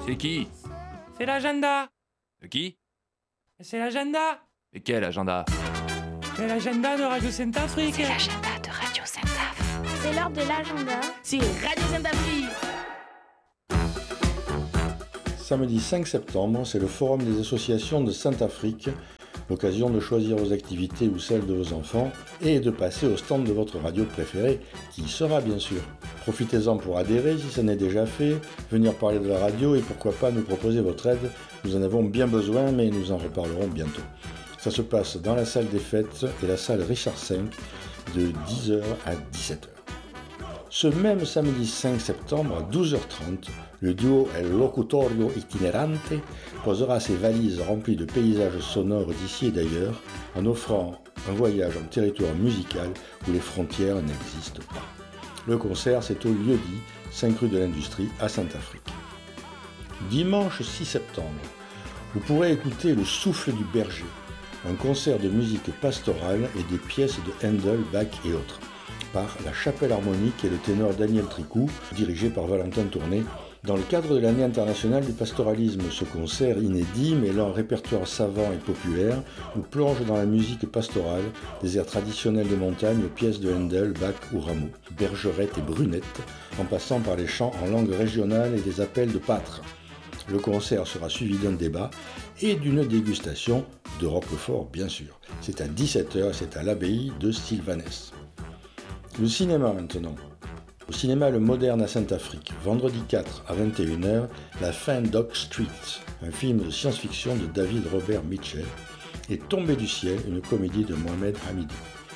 C'est qui? C'est l'agenda. De qui? C'est l'agenda. Et quel agenda? C'est l'agenda de Radio Saint-Afrique. C'est l'agenda de Radio Saint-Afrique. C'est l'heure de l'agenda. C'est Radio Saint-Afrique. Samedi 5 septembre, c'est le forum des associations de Saint-Afrique, l'occasion de choisir vos activités ou celles de vos enfants et de passer au stand de votre radio préférée, qui y sera bien sûr. Profitez-en pour adhérer si ça n'est déjà fait, venir parler de la radio et pourquoi pas nous proposer votre aide. Nous en avons bien besoin, mais nous en reparlerons bientôt. Ça se passe dans la salle des fêtes et la salle Richard V de 10h à 17h. Ce même samedi 5 septembre à 12h30, le duo El Locutorio Itinerante posera ses valises remplies de paysages sonores d'ici et d'ailleurs en offrant un voyage en territoire musical où les frontières n'existent pas. Le concert, c'est au lieu-dit 5 rue de l'Industrie à Saint-Afrique. Dimanche 6 septembre, vous pourrez écouter Le Souffle du Berger, un concert de musique pastorale et des pièces de Handel, Bach et autres, par la Chapelle Harmonique et le ténor Daniel Tricou, dirigé par Valentin Tourné. Dans le cadre de l'année internationale du pastoralisme, ce concert inédit, mêlant répertoire savant et populaire, nous plonge dans la musique pastorale, des airs traditionnels de montagne aux pièces de Handel, Bach ou Rameau, Bergerette et Brunette, en passant par les chants en langue régionale et des appels de pâtres. Le concert sera suivi d'un débat et d'une dégustation de Roquefort, bien sûr. C'est à 17h, c'est à l'abbaye de Sylvanès. Le cinéma maintenant. Au cinéma Le Moderne à Saint-Afrique, vendredi 4 à 21h, La fin d'Oak Street, un film de science-fiction de David Robert Mitchell, et Tombé du ciel, une comédie de Mohamed Hamidi.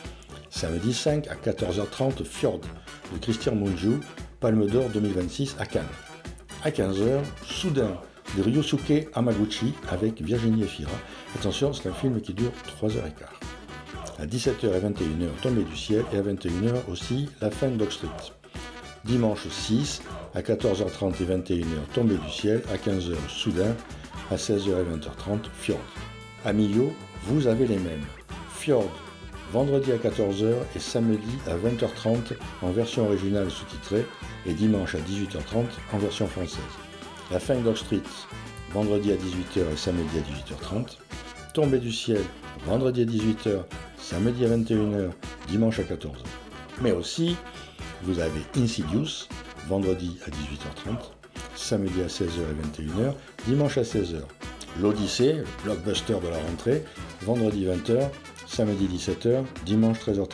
Samedi 5 à 14h30, Fjord, de Christian Mungiu, Palme d'Or 2026 à Cannes. À 15h, Soudain, de Ryosuke Hamaguchi, avec Virginie Efira. Attention, c'est un film qui dure 3h15. À 17h et 21h, Tombé du ciel, et à 21h aussi, La fin d'Oak Street. Dimanche 6, à 14h30 et 21h, Tombé du ciel, à 15h, Soudain, à 16h et 20h30, Fjord. À Millau, vous avez les mêmes. Fjord, vendredi à 14h et samedi à 20h30 en version originale sous-titrée, et dimanche à 18h30 en version française. La fin d'Oak Street, vendredi à 18h et samedi à 18h30. Tombé du ciel, vendredi à 18h, samedi à 21h, dimanche à 14h. Mais aussi, vous avez Insidious, vendredi à 18h30, samedi à 16h et 21h, dimanche à 16h. L'Odyssée, le blockbuster de la rentrée, vendredi 20h, samedi 17h, dimanche 13h30.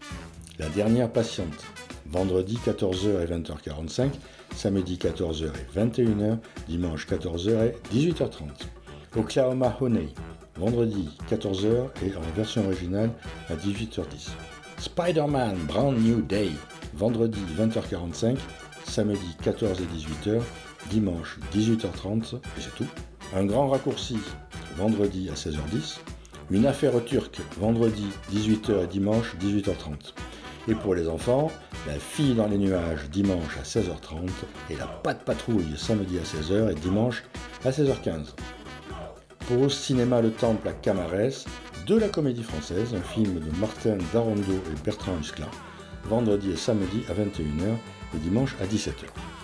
La dernière patiente, vendredi 14h et 20h45, samedi 14h et 21h, dimanche 14h et 18h30. Oklahoma Honey, vendredi 14h et en version originale à 18h10. Spider-Man Brand New Day, vendredi 20h45, samedi 14 et 18h, dimanche 18h30, et c'est tout. Un grand raccourci, vendredi à 16h10. Une affaire turque, vendredi 18h et dimanche 18h30. Et pour les enfants, La fille dans les nuages, dimanche à 16h30, et La patte patrouille, samedi à 16h et dimanche à 16h15. Pour au cinéma Le Temple à Camarès, de la comédie française, un film de Martin Darondo et Bertrand Huskla, vendredi et samedi à 21h et dimanche à 17h.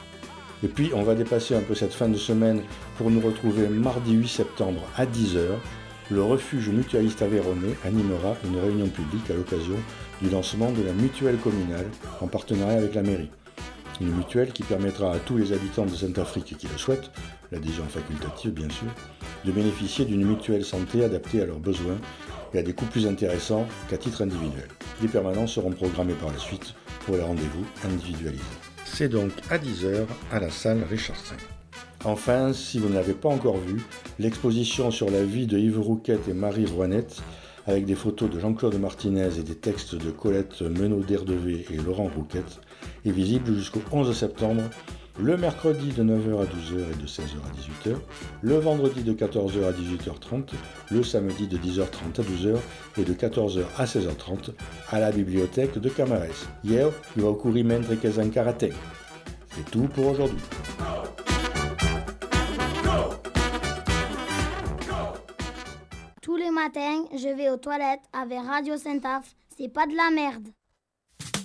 Et puis on va dépasser un peu cette fin de semaine pour nous retrouver mardi 8 septembre à 10h. Le refuge mutualiste aveyronnais animera une réunion publique à l'occasion du lancement de la mutuelle communale en partenariat avec la mairie. Une mutuelle qui permettra à tous les habitants de Saint-Afrique qui le souhaitent, l'adhésion facultative bien sûr, de bénéficier d'une mutuelle santé adaptée à leurs besoins et à des coûts plus intéressants qu'à titre individuel. Des permanences seront programmées par la suite pour les rendez-vous individualisés. C'est donc à 10h à la salle Richard V. Enfin, si vous ne l'avez pas encore vu, l'exposition sur la vie de Yves Rouquette et Marie Rouanette, avec des photos de Jean-Claude Martinez et des textes de Colette Menot-Derdevé et Laurent Rouquette, est visible jusqu'au 11 septembre, le mercredi de 9h à 12h et de 16h à 18h, le vendredi de 14h à 18h30, le samedi de 10h30 à 12h et de 14h à 16h30 à la bibliothèque de Camarès. Hier, il va occorrer mentre que en karaté. C'est tout pour aujourd'hui. Tous les matins, je vais aux toilettes avec Radio Saint-Af. C'est pas de la merde.